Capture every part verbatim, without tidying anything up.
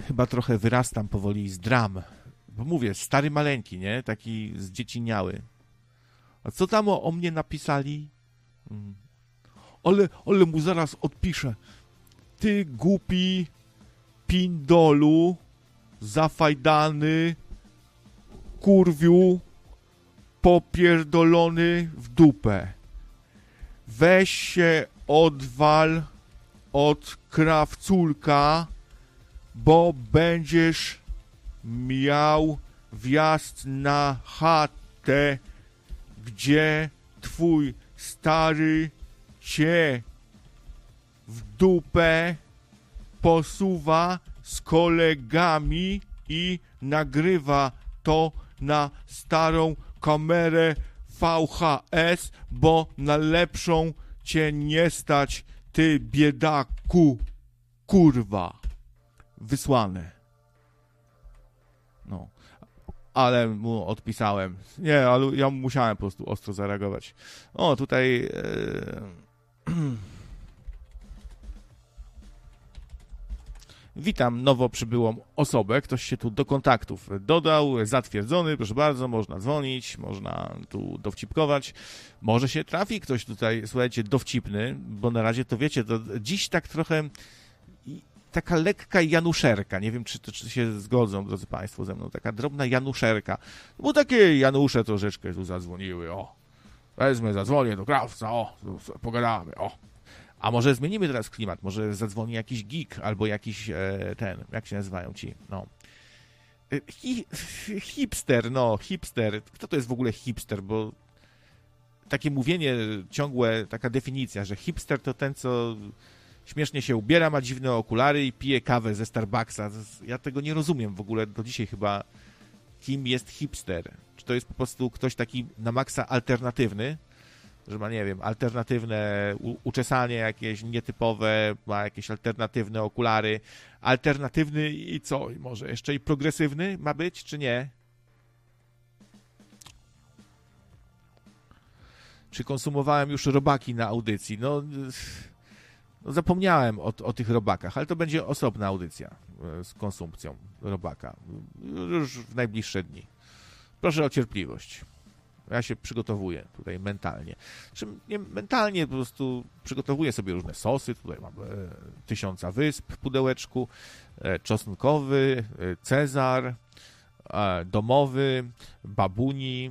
chyba trochę wyrastam powoli z dram. Bo mówię, stary maleńki, nie? Taki zdzieciniały. A co tam o, o mnie napisali? Hmm. Ale, ale mu zaraz odpiszę. Ty głupi pindolu, zafajdany, kurwiu, popierdolony w dupę. Weź się odwal od krawculka, bo będziesz miał wjazd na chatę, gdzie twój stary cię w dupę posuwa z kolegami i nagrywa to na starą kamerę V H S, bo na lepszą cię nie stać, ty biedaku, kurwa. Wysłane. No. Ale mu odpisałem. Nie, ale ja musiałem po prostu ostro zareagować. O, tutaj... Yy... Witam nowo przybyłą osobę. Ktoś się tu do kontaktów dodał, zatwierdzony, proszę bardzo, można dzwonić, można tu dowcipkować. Może się trafi ktoś tutaj, słuchajcie, dowcipny, bo na razie to wiecie, to dziś tak trochę taka lekka januszerka. Nie wiem, czy, to, czy się zgodzą, drodzy Państwo, ze mną. Taka drobna januszerka. Bo takie Janusze troszeczkę tu zadzwoniły, o. Wezmę, zadzwonię do krawca, o, pogadamy, o. A może zmienimy teraz klimat, może zadzwoni jakiś geek, albo jakiś e, ten, jak się nazywają ci, no. Hi, hipster, no, hipster. Kto to jest w ogóle hipster, bo takie mówienie ciągłe, taka definicja, że hipster to ten, co śmiesznie się ubiera, ma dziwne okulary i pije kawę ze Starbucksa. Ja tego nie rozumiem w ogóle do dzisiaj chyba, kim jest hipster. Czy to jest po prostu ktoś taki na maksa alternatywny, że ma, nie wiem, alternatywne u- uczesanie jakieś nietypowe, ma jakieś alternatywne okulary, alternatywny i co? Może jeszcze i progresywny ma być, czy nie? Czy konsumowałem już robaki na audycji? No, no zapomniałem o, o tych robakach, ale to będzie osobna audycja z konsumpcją robaka. Już w najbliższe dni. Proszę o cierpliwość. Ja się przygotowuję tutaj mentalnie. Znaczy, nie mentalnie, po prostu przygotowuję sobie różne sosy. Tutaj mam e, tysiąca wysp w pudełeczku, e, czosnkowy, e, Cezar, e, domowy, babuni,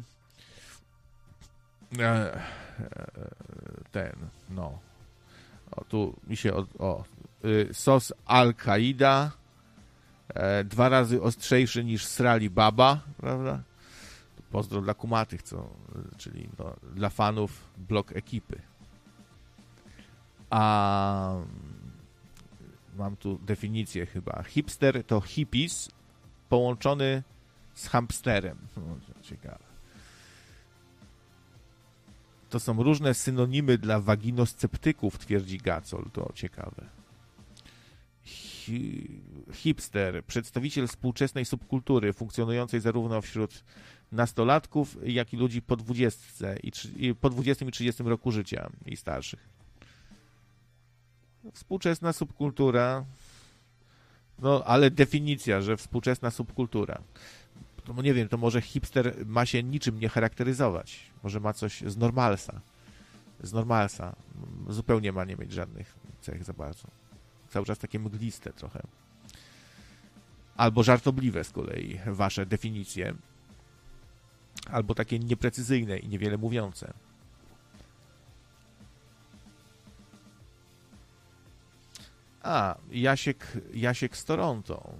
e, e, ten, no. O, tu mi się, od, o, y, sos Al-Kaida, e, dwa razy ostrzejszy niż srali baba, prawda? Pozdro dla kumatych, co, czyli no, dla fanów blok ekipy. A mam tu definicję chyba. Hipster to hippies połączony z hamsterem. No, ciekawe. To są różne synonimy dla waginosceptyków, twierdzi Gacol. To ciekawe. Hi, hipster, przedstawiciel współczesnej subkultury, funkcjonującej zarówno wśród nastolatków, jak i ludzi po dwudziestce i, i po dwudziestym i trzydziestym roku życia i starszych. Współczesna subkultura, no ale definicja, że współczesna subkultura. To nie wiem, to może hipster ma się niczym nie charakteryzować. Może ma coś z normalsa. Z normalsa. Zupełnie ma nie mieć żadnych cech za bardzo. Cały czas takie mgliste trochę. Albo żartobliwe z kolei wasze definicje. Albo takie nieprecyzyjne i niewiele mówiące. A, Jasiek, Jasiek z Toronto.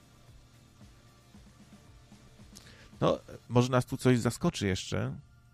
No, może nas tu coś zaskoczy jeszcze.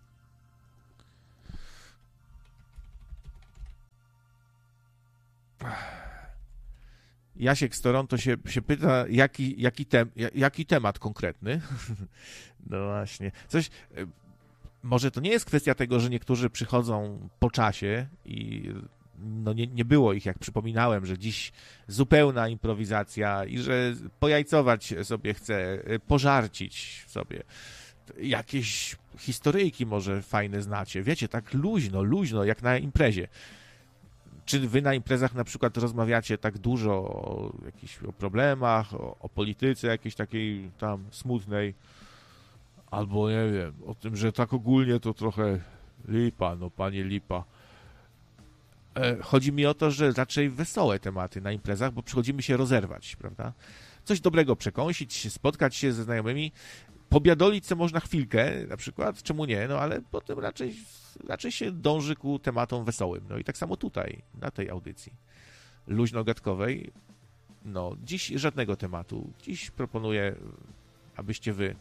Jasiek z Toronto się, się pyta, jaki, jaki, tem, jaki temat konkretny. No właśnie. Coś, może to nie jest kwestia tego, że niektórzy przychodzą po czasie i no nie, nie było ich, jak przypominałem, że dziś zupełna improwizacja i że pojajcować sobie chce, pożarcić sobie. Jakieś historyjki może fajne znacie. Wiecie, tak luźno, luźno, jak na imprezie. czy wy na imprezach na przykład rozmawiacie tak dużo o jakichś o problemach, o, o polityce jakiejś takiej tam smutnej, albo nie wiem, o tym, że tak ogólnie to trochę lipa, no panie lipa. Chodzi mi o to, że raczej wesołe tematy na imprezach, bo przychodzimy się rozerwać, prawda? Coś dobrego przekąsić, spotkać się ze znajomymi, pobiadolić co można chwilkę, na przykład, czemu nie, no ale potem raczej, raczej się dąży ku tematom wesołym. No i tak samo tutaj, na tej audycji luźno-gadkowej, no dziś żadnego tematu. Dziś proponuję, abyście wy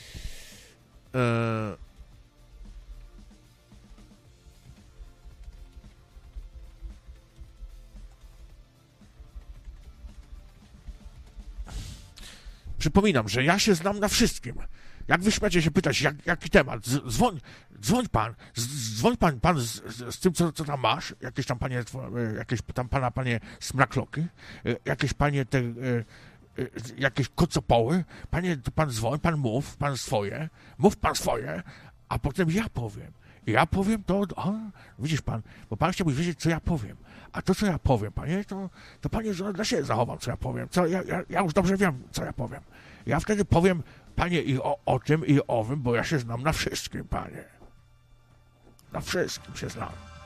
e, przypominam, że ja się znam na wszystkim. Jak wy śmiecie się pytać, jak, jaki temat, Z, dzwoń, dzwoń pan, z, dzwoń pan, pan z, z, z tym, co, co tam masz, jakieś tam panie, jakieś tam pana, panie smrakloki, jakieś panie te, jakieś kocopoły, panie, to pan dzwoń, pan mów, pan swoje, mów pan swoje, a potem ja powiem. Ja powiem to, o, widzisz pan, bo pan chciałby wiedzieć, co ja powiem. A to, co ja powiem, panie, to, to panie dla siebie zachowam, co ja powiem. Co, ja, ja, ja już dobrze wiem, co ja powiem. Ja wtedy powiem, panie, i o, o tym, i o owym, bo ja się znam na wszystkim, panie. Na wszystkim się znam.